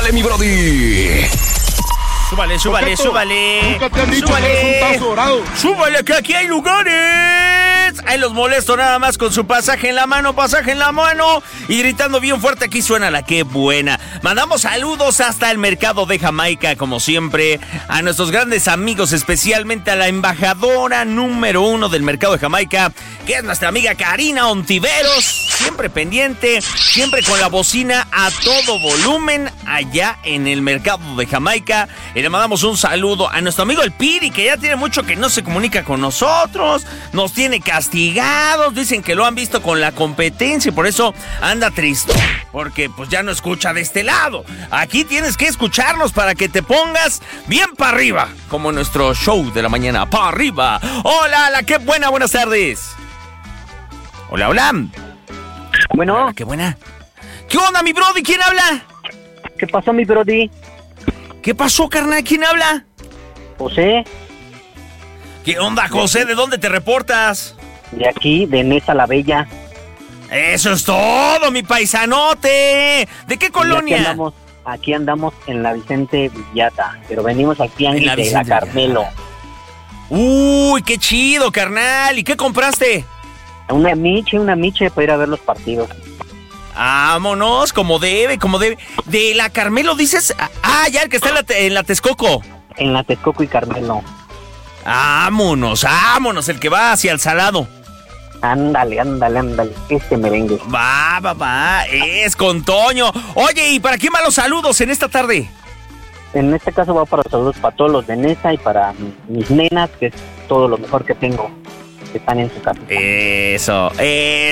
Súbale, mi brody. Súbale. Nunca te han dicho que eres un tazo dorado. Súbale, que aquí hay lugares. Ahí los molesto nada más con su pasaje en la mano, y gritando bien fuerte. Aquí suena la que buena. Mandamos saludos hasta el mercado de Jamaica, como siempre, a nuestros grandes amigos, especialmente a la embajadora número 1 del mercado de Jamaica, que es nuestra amiga Karina Ontiveros, siempre pendiente, siempre con la bocina a todo volumen allá en el mercado de Jamaica. Y le mandamos un saludo a nuestro amigo el Piri, que ya tiene mucho que no se comunica con nosotros, nos tiene castigados, dicen que lo han visto con la competencia y por eso anda triste, porque pues ya no escucha de este lado. Aquí tienes que escucharnos para que te pongas bien para arriba, como nuestro show de la mañana, para arriba. Hola, qué buena, buenas tardes. Hola. Bueno. Hola, qué buena. ¿Qué onda, mi brody? ¿Quién habla? ¿Qué pasó, mi brody? ¿Qué pasó, carnal? ¿Quién habla? José, ¿Qué onda, José? ¿De dónde te reportas? de aquí, de Nesa la Bella. Eso es todo, mi paisanote. ¿De qué colonia? Aquí andamos en la Vicente Villata, pero venimos al tianguis de la Carmelo. Uy, qué chido, carnal. ¿Y qué compraste? Una miche para ir a ver los partidos. Vámonos, como debe. ¿De la Carmelo dices? Ah, ya, el que está en la Texcoco. En la Texcoco y Carmelo. Vámonos, el que va hacia el Salado. Ándale, este merengue. Va, es con Toño. Oye, ¿y para quién van los saludos en esta tarde? En este caso va para saludos para todos los de Nesa y para mis nenas, que es todo lo mejor que tengo, que están en su casa. Eso.